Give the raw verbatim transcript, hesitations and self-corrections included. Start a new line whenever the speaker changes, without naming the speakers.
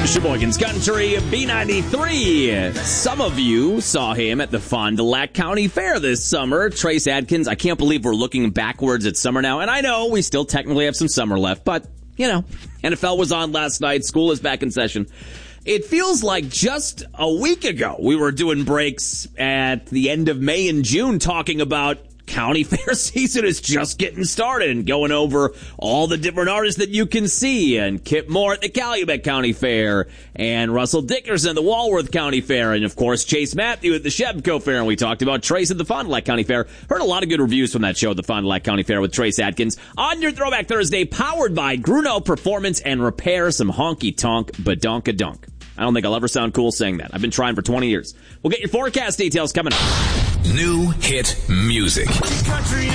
Sheboygan's Country, B ninety-three. Some of you saw him at the Fond du Lac County Fair this summer. Trace Adkins, I can't believe we're looking backwards at summer now. And I know we still technically have some summer left, but, you know, N F L was on last night. School is back in session. It feels like just a week ago we were doing breaks at the end of May and June talking about County Fair season is just getting started and going over all the different artists that you can see, and Kip Moore at the Calumet County Fair, and Russell Dickerson at the Walworth County Fair, and of course Chase Matthew at the Shebco Fair, and we talked about Trace at the Fond du Lac County Fair. Heard a lot of good reviews from that show, the Fond du Lac County Fair with Trace Adkins. On your Throwback Thursday, powered by Gruno Performance and Repair, some honky tonk badonka-dunk. I don't think I'll ever sound cool saying that. I've been trying for twenty years. We'll get your forecast details coming up.
New hit music. Country